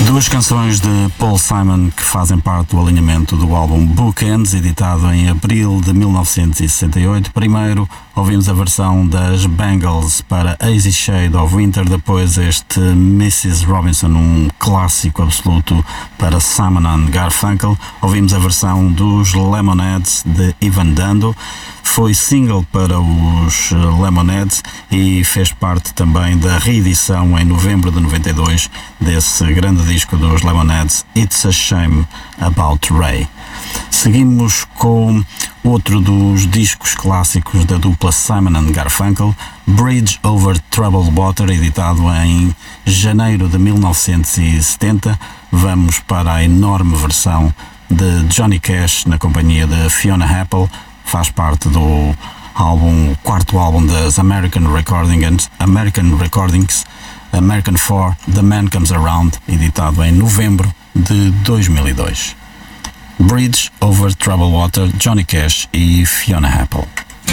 Duas canções de Paul Simon que fazem parte do alinhamento do álbum Bookends, editado em abril de 1968. Primeiro ouvimos a versão das Bangles para Easy Shade of Winter, depois este Mrs. Robinson, um clássico absoluto para Simon and Garfunkel. Ouvimos a versão dos Lemonheads de Ivan Dando. Foi single para os Lemonheads e fez parte também da reedição em novembro de 92 desse grande disco dos Lemonheads, It's a Shame About Ray. Seguimos com outro dos discos clássicos da dupla Simon and Garfunkel, Bridge Over Troubled Water, editado em janeiro de 1970. Vamos para a enorme versão de Johnny Cash na companhia de Fiona Apple. Faz parte do álbum, o quarto álbum das American Recordings, American 4, The Man Comes Around, editado em novembro de 2002. Bridge Over Troubled Water, Johnny Cash e Fiona Apple.